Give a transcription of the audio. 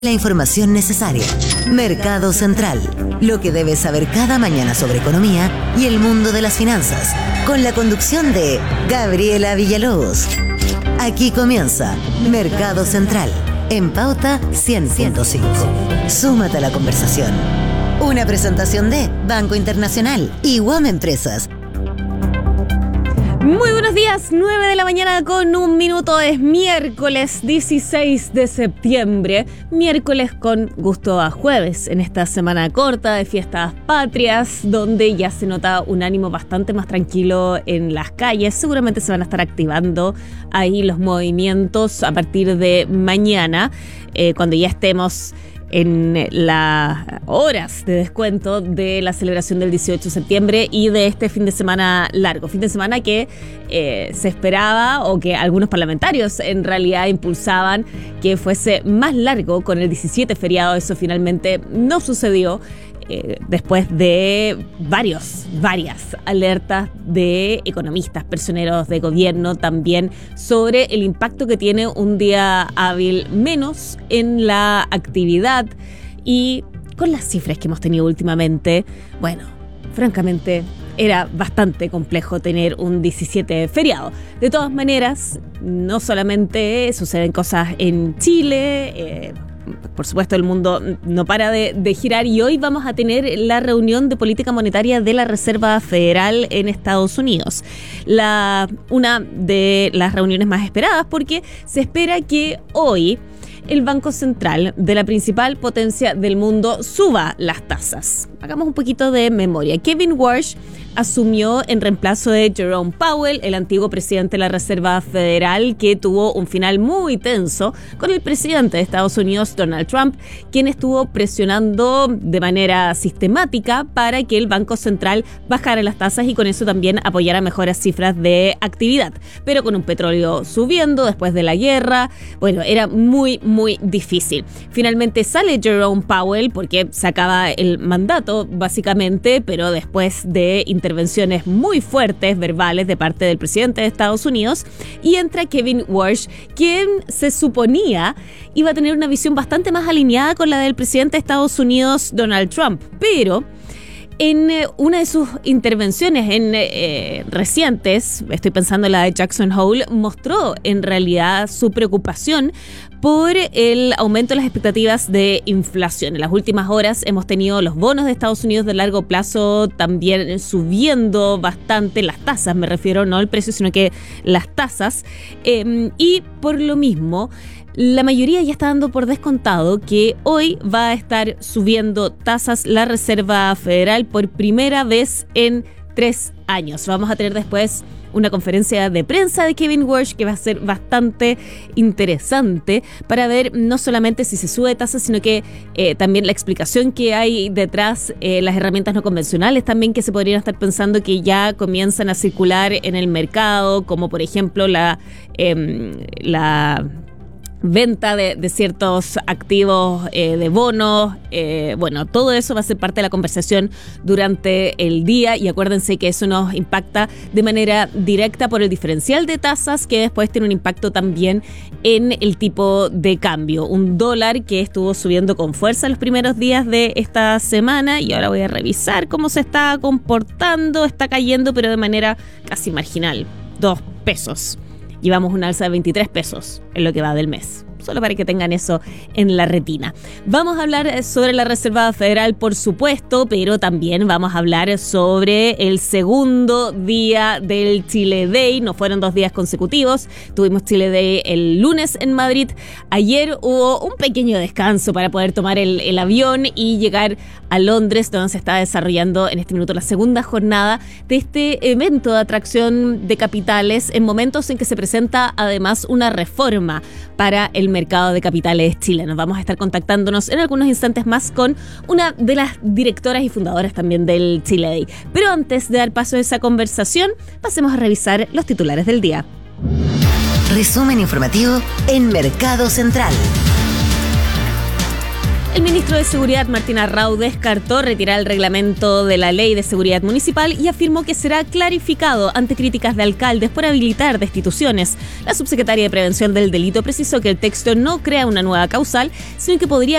La información necesaria. Mercado Central. Lo que debes saber cada mañana sobre economía y el mundo de las finanzas. Con la conducción de Gabriela Villalobos. Aquí comienza Mercado Central. En Pauta 100.5. Súmate a la conversación. Una presentación de Banco Internacional y WAM Empresas. Muy buenos días, 9 de la mañana con un minuto. Es miércoles 16 de septiembre, miércoles con gusto a jueves en esta semana corta de fiestas patrias, donde ya se nota un ánimo bastante más tranquilo en las calles. Seguramente se van a estar activando ahí los movimientos a partir de mañana, cuando ya estemos en las horas de descuento de la celebración del 18 de septiembre y de este fin de semana largo. Fin de semana que se esperaba, o que algunos parlamentarios en realidad impulsaban que fuese más largo con el 17 feriado. Eso finalmente no sucedió. Después de varias alertas de economistas, personeros de gobierno también, sobre el impacto que tiene un día hábil menos en la actividad. Y con las cifras que hemos tenido últimamente, bueno, francamente era bastante complejo tener un 17 feriado. De todas maneras, no solamente suceden cosas en Chile, por supuesto, el mundo no para de girar, y hoy vamos a tener la reunión de política monetaria de la Reserva Federal en Estados Unidos. Una de las reuniones más esperadas, porque se espera que hoy el Banco Central de la principal potencia del mundo suba las tasas. Hagamos un poquito de memoria. Kevin Warsh asumió en reemplazo de Jerome Powell, el antiguo presidente de la Reserva Federal, que tuvo un final muy tenso con el presidente de Estados Unidos, Donald Trump, quien estuvo presionando de manera sistemática para que el Banco Central bajara las tasas y con eso también apoyara mejores cifras de actividad. Pero con un petróleo subiendo después de la guerra, bueno, era muy difícil. Finalmente sale Jerome Powell porque se acaba el mandato, básicamente, pero después de intervenciones muy fuertes, verbales, de parte del presidente de Estados Unidos, y entra Kevin Warsh, quien se suponía iba a tener una visión bastante más alineada con la del presidente de Estados Unidos, Donald Trump, pero en una de sus intervenciones recientes, estoy pensando en la de Jackson Hole, mostró en realidad su preocupación por el aumento de las expectativas de inflación. En las últimas horas hemos tenido los bonos de Estados Unidos de largo plazo también subiendo bastante, las tasas me refiero, no el precio, sino que las tasas, y por lo mismo la mayoría ya está dando por descontado que hoy va a estar subiendo tasas la Reserva Federal por primera vez en 3 años. Vamos a tener después una conferencia de prensa de Kevin Warsh que va a ser bastante interesante para ver no solamente si se sube tasas, sino que también la explicación que hay detrás, las herramientas no convencionales también que se podrían estar pensando que ya comienzan a circular en el mercado, como por ejemplo la venta de ciertos activos, de bonos. Bueno, todo eso va a ser parte de la conversación durante el día, y acuérdense que eso nos impacta de manera directa por el diferencial de tasas, que después tiene un impacto también en el tipo de cambio. Un dólar que estuvo subiendo con fuerza los primeros días de esta semana, y ahora voy a revisar cómo se está comportando. Está cayendo, pero de manera casi marginal. 2 pesos. Llevamos un alza de 23 pesos en lo que va del mes. Solo para que tengan eso en la retina. Vamos a hablar sobre la Reserva Federal, por supuesto, pero también vamos a hablar sobre el segundo día del Chile Day. No fueron 2 días consecutivos. Tuvimos Chile Day el lunes en Madrid. Ayer hubo un pequeño descanso para poder tomar el avión y llegar a Londres, donde se está desarrollando en este minuto la segunda jornada de este evento de atracción de capitales, en momentos en que se presenta además una reforma para el mercado de capitales chilenos. Vamos a estar contactándonos en algunos instantes más con una de las directoras y fundadoras también del Chile Day. Pero antes de dar paso a esa conversación, pasemos a revisar los titulares del día. Resumen informativo en Mercado Central. El ministro de Seguridad, Martín Arrau, descartó retirar el reglamento de la Ley de Seguridad Municipal y afirmó que será clarificado ante críticas de alcaldes por habilitar destituciones. La subsecretaria de Prevención del Delito precisó que el texto no crea una nueva causal, sino que podría